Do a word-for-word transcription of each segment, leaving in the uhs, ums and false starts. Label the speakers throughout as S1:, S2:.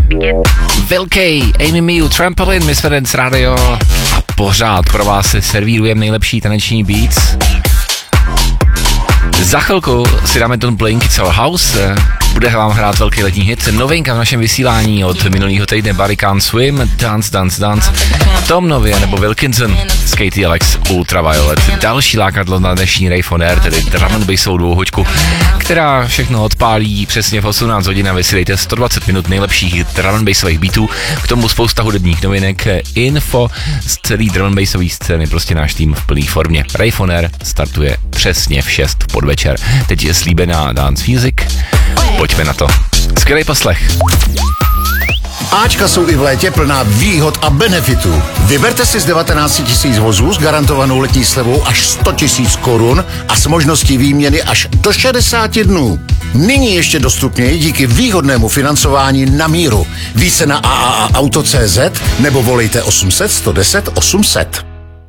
S1: Velký Amy Miu Trampoline, my jsme Dance Radio a pořád pro vás si servírujeme nejlepší taneční beats. Za chvilku si dáme ten Blink It's Our House, bude vám hrát velký letní hit, novinka v našem vysílání od minulého týdne Body Can't Swim, Dance, Dance, Dance, Tom Nově nebo Wilkinson, Katie Alex, Ultraviolet, další lákadlo na dnešní Rave on Air, tedy drum and bassovou dvouhoďku, která všechno odpálí přesně v osmnáct hodin a vysílejte sto dvacet minut nejlepších drum and bassových beatů, k tomu spousta hudebních novinek, info z celý drum and bassové scény, prostě náš tým v plný formě. Rave on Air startuje přesně v šest v podvečer. Teď je slíbená dance music, pojďme na to. Skvělý poslech.
S2: Ačka jsou i v létě plná výhod a benefitů. Vyberte si z devatenáct tisíc vozů s garantovanou letní slevou až sto tisíc korun a s možností výměny až do šedesáti dnů. Nyní ještě dostupněji díky výhodnému financování na míru. Více na a a a auto tečka cé zet nebo volejte osm set, sto deset, osm set.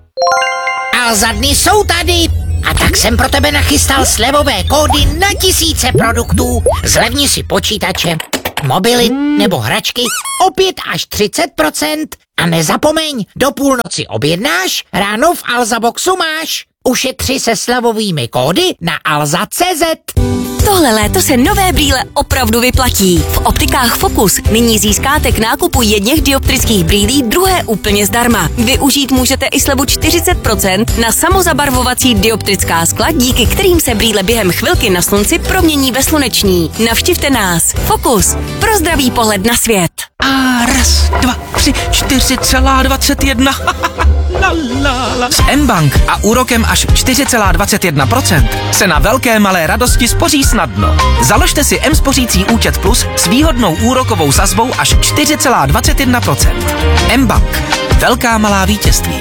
S3: A za dny jsou tady. A tak jsem pro tebe nachystal slevové kódy na tisíce produktů. Zlevni si počítače, mobily nebo hračky o pět až třicet procent. A nezapomeň, do půlnoci objednáš, ráno v Alza Boxu máš. Ušetři se slevovými kódy na alza tečka cé zet.
S4: Tohle léto se nové brýle opravdu vyplatí. V optikách Focus nyní získáte k nákupu jedněch dioptrických brýlí druhé úplně zdarma. Využít můžete i slevu čtyřicet procent na samozabarvovací dioptrická skla, díky kterým se brýle během chvilky na slunci promění ve sluneční. Navštivte nás. Focus. Pro zdravý pohled na svět.
S5: A raz, dva, tři, čtyři celá dvacet jedna. La, la, la. S mBank a úrokem až čtyři celá dvacet jedna procent se na velké malé radosti spoří snadno. Založte si mSpořící účet Plus s výhodnou úrokovou sazbou až čtyři celá dvacet jedna procent. mBank. Velká malá vítězství.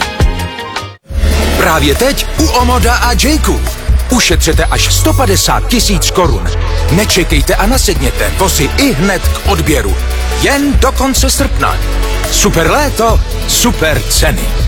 S6: Právě teď u Omoda a Jayku. Ušetřete až sto padesát tisíc korun. Nečekejte a nasedněte, vozy i hned k odběru. Jen do konce srpna. Super léto, super ceny.